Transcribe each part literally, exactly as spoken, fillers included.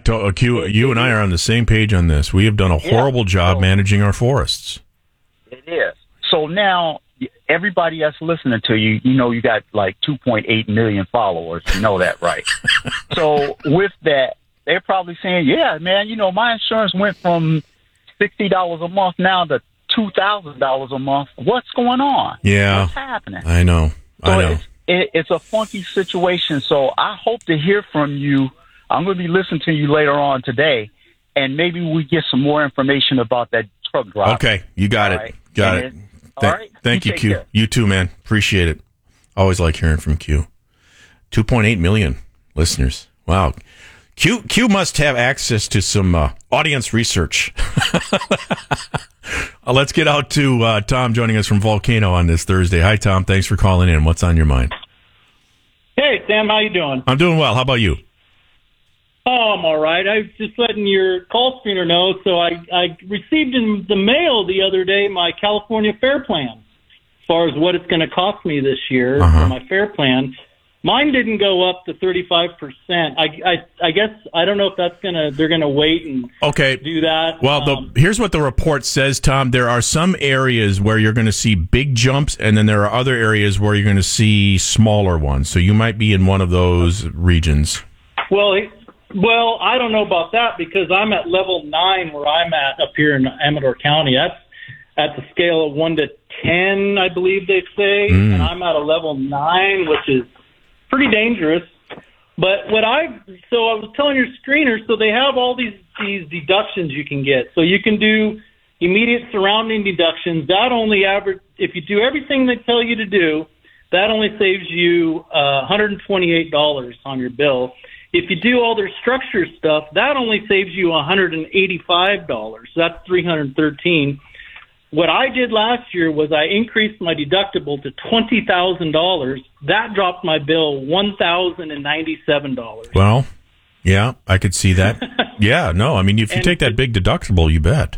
to, uh, Q, it, you it, and I are on the same page on this. We have done a horrible yeah, job so, managing our forests. It is. So now, everybody that's listening to you, you know you got like two point eight million followers. You know that, right? So with that, they're probably saying, yeah, man, you know, my insurance went from sixty dollars a month now to two thousand dollars a month. What's going on? Yeah. What's happening? I know. I so know. It's, it, it's a funky situation. So I hope to hear from you. I'm going to be listening to you later on today, and maybe we get some more information about that truck driver. Okay. You got all it. right? Got and it. All Th- right. Thank you, you Q. care. You too, man. Appreciate it. Always like hearing from Q. two point eight million listeners. Wow. Q Q must have access to some uh, audience research. uh, let's get out to uh, Tom joining us from Volcano on this Thursday. Hi, Tom. Thanks for calling in. What's on your mind? Hey, Sam. How you doing? I'm doing well. How about you? Oh, I'm all right. I was just letting your call screener know. So I, I received in the mail the other day my California Fair Plan as far as what it's going to cost me this year uh-huh. for my Fair Plan. Mine didn't go up to thirty-five percent. I, I, I guess I don't know if that's gonna. They're gonna wait and okay. do that. Well, um, the, here's what the report says, Tom. There are some areas where you're going to see big jumps, and then there are other areas where you're going to see smaller ones. So you might be in one of those regions. Well, it, well, I don't know about that because I'm at level nine where I'm at up here in Amador County. That's at the scale of one to ten, I believe they say, Mm. and I'm at a level nine, which is pretty dangerous. But what I so I was telling your screener, so they have all these these deductions you can get. So you can do immediate surrounding deductions. That only average if you do everything they tell you to do, that only saves you uh, one hundred twenty-eight dollars on your bill. If you do all their structure stuff, that only saves you one hundred eighty-five dollars. So that's three hundred thirteen dollars. What I did last year was I increased my deductible to twenty thousand dollars. That dropped my bill one thousand ninety-seven dollars. Well, yeah, I could see that. yeah, no, I mean, if you and take that big deductible, you bet.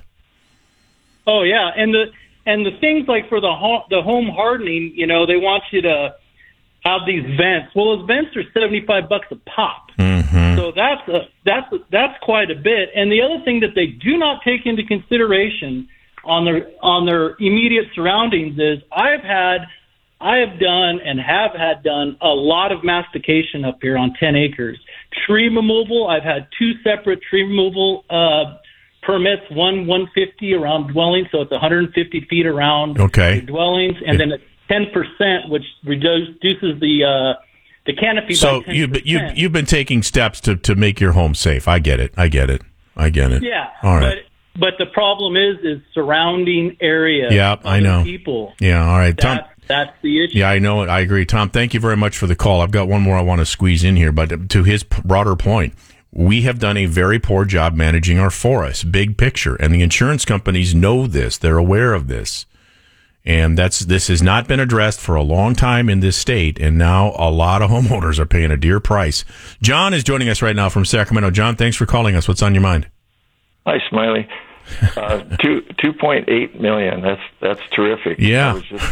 Oh, yeah, and the and the things like for the home, the home hardening, you know, they want you to have these vents. Well, those vents are seventy-five bucks a pop. Mm-hmm. So that's a, that's a, that's quite a bit. And the other thing that they do not take into consideration on their on their immediate surroundings is I've had I have done and have had done a lot of mastication up here on ten acres. Tree removal, I've had two separate tree removal uh, permits, one one fifty around dwellings, so it's one hundred fifty feet around okay. the dwellings, and then it's ten percent, which reduces the uh, the canopy so by ten percent. So you you you've been taking steps to, to make your home safe. I get it. I get it. I get it. Yeah. All right. But, But the problem is, is surrounding area. Yeah, I know. People. Yeah, all right. Tom, that's, that's the issue. Yeah, I know it. I agree. Tom, thank you very much for the call. I've got one more I want to squeeze in here, but to his broader point, we have done a very poor job managing our forests, big picture, and the insurance companies know this. They're aware of this. And that's this has not been addressed for a long time in this state, and now a lot of homeowners are paying a dear price. John is joining us right now from Sacramento. John, thanks for calling us. What's on your mind? Hi, Smiley. Uh, two two point eight million. That's that's terrific. Yeah. I was just,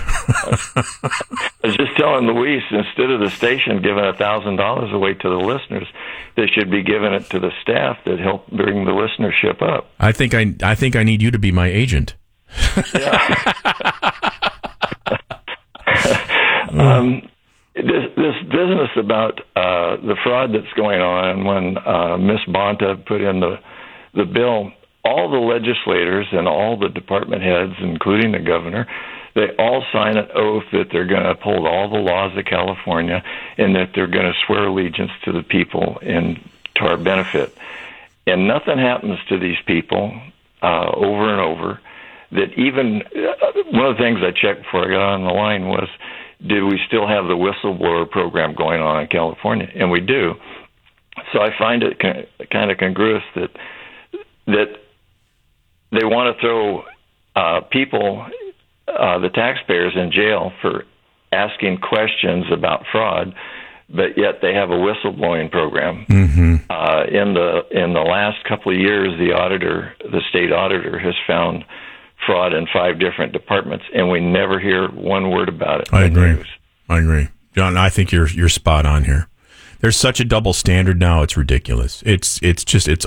I was just telling Luis, instead of the station giving a thousand dollars away to the listeners, they should be giving it to the staff that help bring the listenership up. I think I I think I need you to be my agent. Yeah. um, this this business about uh, the fraud that's going on when uh, Miss Bonta put in the the bill. All the legislators and all the department heads, including the governor, they all sign an oath that they're going to uphold all the laws of California and that they're going to swear allegiance to the people and to our benefit. And nothing happens to these people uh, over and over. That even uh, one of the things I checked before I got on the line was, did we still have the whistleblower program going on in California? And we do. So I find it kind of congruous that that they want to throw uh, people, uh, the taxpayers, in jail for asking questions about fraud, but yet they have a whistleblowing program. Mm-hmm. Uh, in the in the last couple of years, the auditor, the state auditor, has found fraud in five different departments, and we never hear one word about it. I agree. News. I agree, John. I think you're you're spot on here. There's such a double standard now; it's ridiculous. It's it's just it's